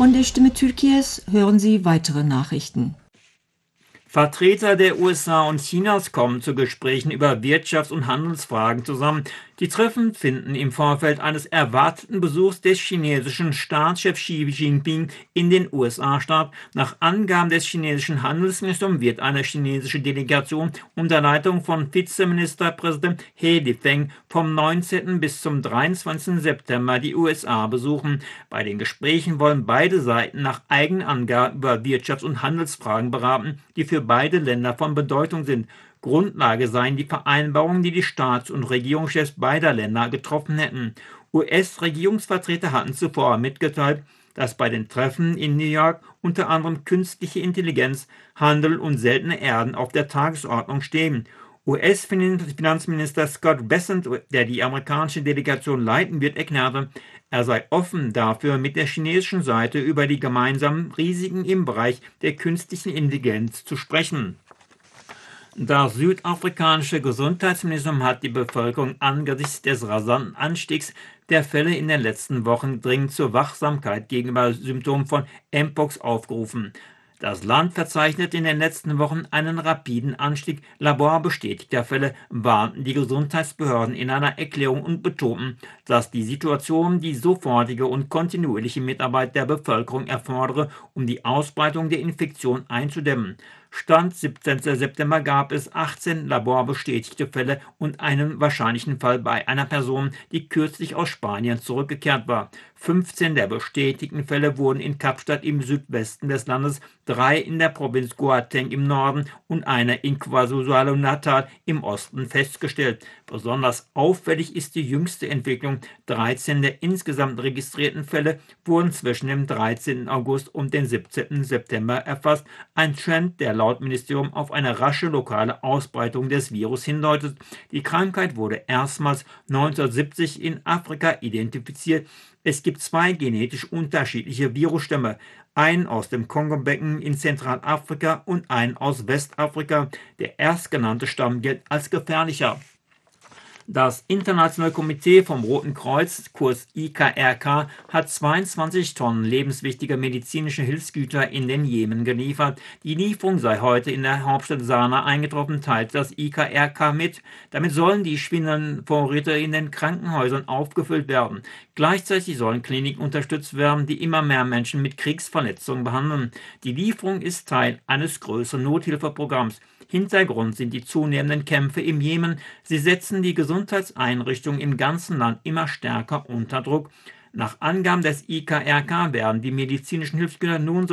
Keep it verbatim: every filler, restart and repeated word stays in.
Von der Stimme Türkiye's hören Sie weitere Nachrichten. Vertreter der U S A und Chinas kommen zu Gesprächen über Wirtschafts- und Handelsfragen zusammen. Die Treffen finden im Vorfeld eines erwarteten Besuchs des chinesischen Staatschefs Xi Jinping in den U S A statt. Nach Angaben des chinesischen Handelsministeriums wird eine chinesische Delegation unter Leitung von Vizeministerpräsident He Lifeng vom neunzehnten bis zum dreiundzwanzigsten September die U S A besuchen. Bei den Gesprächen wollen beide Seiten nach eigenen Angaben über Wirtschafts- und Handelsfragen beraten, die für beide Länder von Bedeutung sind. Grundlage seien die Vereinbarungen, die die Staats- und Regierungschefs beider Länder getroffen hätten. U S-Regierungsvertreter hatten zuvor mitgeteilt, dass bei den Treffen in New York unter anderem künstliche Intelligenz, Handel und seltene Erden auf der Tagesordnung stehen. U S-Finanzminister Scott Bessent, der die amerikanische Delegation leiten wird, erklärte, er sei offen dafür, mit der chinesischen Seite über die gemeinsamen Risiken im Bereich der künstlichen Intelligenz zu sprechen. Das südafrikanische Gesundheitsministerium hat die Bevölkerung angesichts des rasanten Anstiegs der Fälle in den letzten Wochen dringend zur Wachsamkeit gegenüber Symptomen von Mpox aufgerufen. Das Land verzeichnet in den letzten Wochen einen rapiden Anstieg laborbestätigter Fälle, warnten die Gesundheitsbehörden in einer Erklärung und betonten, dass die Situation die sofortige und kontinuierliche Mitarbeit der Bevölkerung erfordere, um die Ausbreitung der Infektion einzudämmen. Stand siebzehnten September gab es achtzehn laborbestätigte Fälle und einen wahrscheinlichen Fall bei einer Person, die kürzlich aus Spanien zurückgekehrt war. fünfzehn der bestätigten Fälle wurden in Kapstadt im Südwesten des Landes, drei in der Provinz Gauteng im Norden und einer in KwaZulu-Natal im Osten festgestellt. Besonders auffällig ist die jüngste Entwicklung. dreizehn der insgesamt registrierten Fälle wurden zwischen dem dreizehnten August und dem siebzehnten September erfasst. Ein Trend, der laut Ministerium auf eine rasche lokale Ausbreitung des Virus hindeutet. Die Krankheit wurde erstmals neunzehnhundertsiebzig in Afrika identifiziert. Es gibt zwei genetisch unterschiedliche Virusstämme, einen aus dem Kongo-Becken in Zentralafrika und einen aus Westafrika. Der erstgenannte Stamm gilt als gefährlicher. Das Internationale Komitee vom Roten Kreuz, kurz I K R K, hat zweiundzwanzig Tonnen lebenswichtiger medizinische Hilfsgüter in den Jemen geliefert. Die Lieferung sei heute in der Hauptstadt Sanaa eingetroffen, teilt das I K R K mit. Damit sollen die schwindenden Vorräte in den Krankenhäusern aufgefüllt werden. Gleichzeitig sollen Kliniken unterstützt werden, die immer mehr Menschen mit Kriegsverletzungen behandeln. Die Lieferung ist Teil eines größeren Nothilfeprogramms. Hintergrund sind die zunehmenden Kämpfe im Jemen. Sie setzen die Gesundheitseinrichtungen im ganzen Land immer stärker unter Druck. Nach Angaben des I K R K werden die medizinischen Hilfsgüter nun